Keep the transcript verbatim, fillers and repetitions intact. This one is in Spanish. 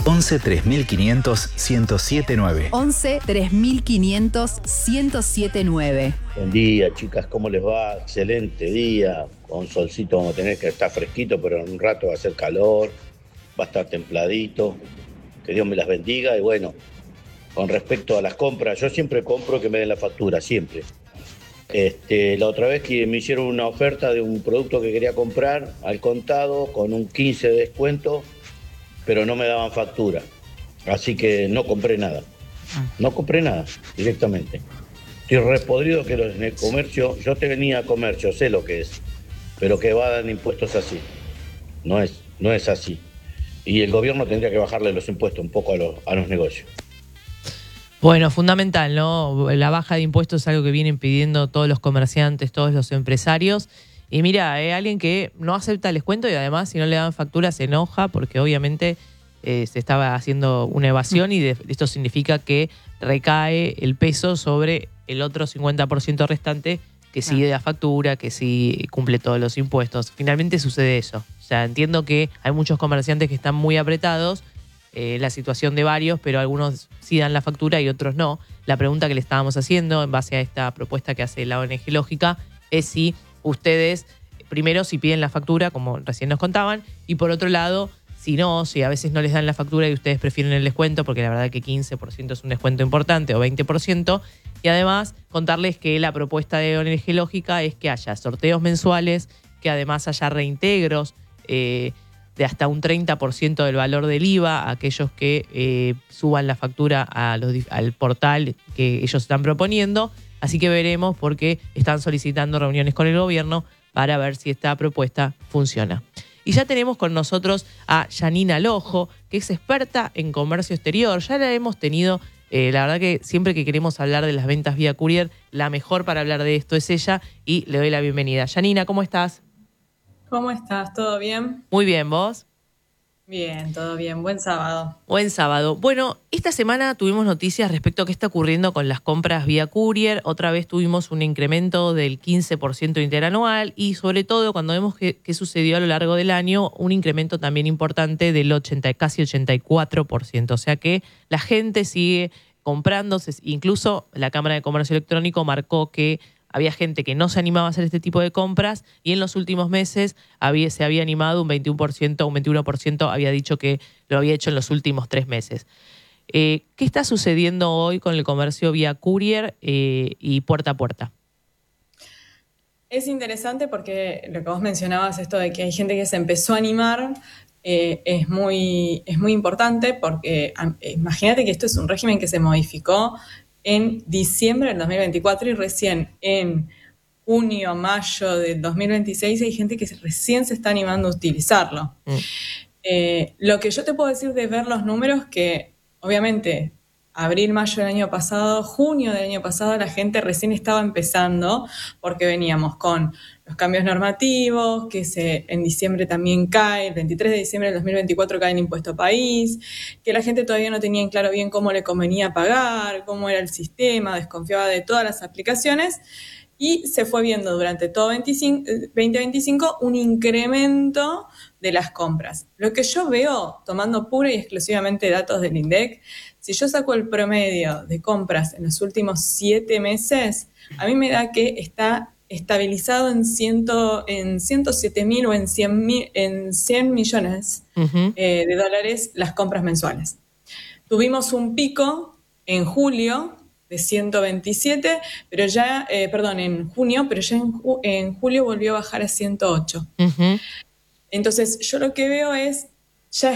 once tres mil quinientos, ciento siete nueve. once tres mil quinientos, ciento siete nueve. Buen día, chicas, ¿cómo les va? Excelente día, con solcito vamos a tener que estar fresquito, pero en un rato va a hacer calor, va a estar templadito, que Dios me las bendiga. Y bueno, con respecto a las compras, yo siempre compro que me den la factura, siempre. Este, la otra vez que me hicieron una oferta de un producto que quería comprar al contado con un quince de descuento, pero no me daban factura, así que no compré nada, no compré nada directamente. Estoy repodrido que los en el comercio, yo tenía comercio, sé lo que es, pero que va a dar impuestos así, no es, no es así. Y el gobierno tendría que bajarle los impuestos un poco a los, a los negocios. Bueno, fundamental, ¿no? La baja de impuestos es algo que vienen pidiendo todos los comerciantes, todos los empresarios. Y mira, es alguien que no acepta el descuento y además si no le dan factura se enoja porque obviamente eh, se estaba haciendo una evasión y de, esto significa que recae el peso sobre el otro cincuenta por ciento restante que sí da factura, que sí cumple todos los impuestos. Finalmente sucede eso. O sea, entiendo que hay muchos comerciantes que están muy apretados, eh, la situación de varios, pero algunos sí dan la factura y otros no. La pregunta que le estábamos haciendo en base a esta propuesta que hace la O N G Lógica es si ustedes, primero, si piden la factura, como recién nos contaban, y por otro lado, si no, si a veces no les dan la factura y ustedes prefieren el descuento, porque la verdad que quince por ciento es un descuento importante, o veinte por ciento, y además contarles que la propuesta de O N G Lógica es que haya sorteos mensuales, que además haya reintegros eh, de hasta un treinta por ciento del valor del I V A a aquellos que eh, suban la factura a los, al portal que ellos están proponiendo. Así que veremos porque están solicitando reuniones con el gobierno para ver si esta propuesta funciona. Y ya tenemos con nosotros a Janina Lojo, que es experta en comercio exterior. Ya la hemos tenido, eh, la verdad que siempre que queremos hablar de las ventas vía courier, la mejor para hablar de esto es ella y le doy la bienvenida. Janina, ¿cómo estás? ¿Cómo estás? ¿Todo bien? Muy bien, ¿vos? Bien, todo bien. Buen sábado. Buen sábado. Bueno, esta semana tuvimos noticias respecto a qué está ocurriendo con las compras vía courier. Otra vez tuvimos un incremento del quince por ciento interanual y sobre todo cuando vemos qué, qué sucedió a lo largo del año, un incremento también importante del ochenta, casi ochenta y cuatro por ciento. O sea que la gente sigue comprándose. Incluso la Cámara de Comercio Electrónico marcó que había gente que no se animaba a hacer este tipo de compras y en los últimos meses había, se había animado un veintiuno por ciento, un veintiuno por ciento había dicho que lo había hecho en los últimos tres meses. Eh, ¿Qué está sucediendo hoy con el comercio vía courier eh, y puerta a puerta? Es interesante porque lo que vos mencionabas, esto de que hay gente que se empezó a animar, eh, es, muy, es muy importante porque eh, imagínate que esto es un régimen que se modificó en diciembre del dos mil veinticuatro y recién en junio, mayo del dos mil veintiséis hay gente que recién se está animando a utilizarlo. Mm. Eh, lo que yo te puedo decir de ver los números que obviamente abril, mayo del año pasado, junio del año pasado la gente recién estaba empezando porque veníamos con los cambios normativos, que se, en diciembre también cae, el veintitrés de diciembre del dos mil veinticuatro cae el impuesto país, que la gente todavía no tenía en claro bien cómo le convenía pagar, cómo era el sistema, desconfiaba de todas las aplicaciones y se fue viendo durante todo veinte veinticinco un incremento de las compras. Lo que yo veo, tomando pura y exclusivamente datos del INDEC, si yo saco el promedio de compras en los últimos siete meses, a mí me da que está estabilizado en, ciento, en ciento siete mil o en cien, mil, en cien millones uh-huh. eh, de dólares las compras mensuales. Tuvimos un pico en julio de ciento veintisiete, pero ya, eh, perdón, en junio, pero ya en, ju- en julio volvió a bajar a ciento ocho. Uh-huh. Entonces, yo lo que veo es